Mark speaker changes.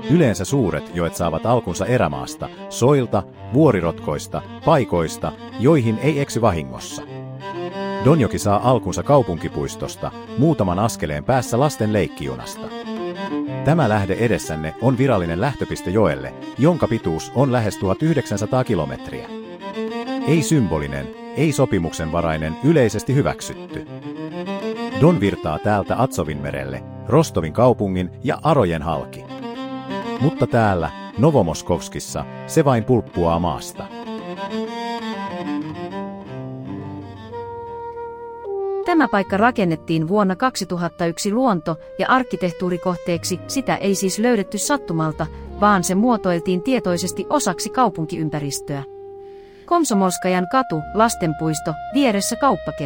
Speaker 1: Yleensä suuret joet saavat alkunsa erämaasta, soilta, vuorirotkoista, paikoista, joihin ei eksy vahingossa. Donjoki saa alkunsa kaupunkipuistosta, muutaman askeleen päässä lasten leikkijunasta. Tämä lähde edessänne on virallinen lähtöpiste joelle, jonka pituus on lähes 1900 kilometriä. Ei symbolinen, ei sopimuksenvarainen, yleisesti hyväksytty. Don virtaa täältä Atsovinmerelle, Rostovin kaupungin ja Arojen halki. Mutta täällä, Novomoskovskissa, se vain pulppuaa maasta.
Speaker 2: Tämä paikka rakennettiin vuonna 2001 luonto- ja arkkitehtuurikohteeksi, sitä ei siis löydetty sattumalta, vaan se muotoiltiin tietoisesti osaksi kaupunkiympäristöä. Komsomolskajan katu, lastenpuisto, vieressä kauppakeskus.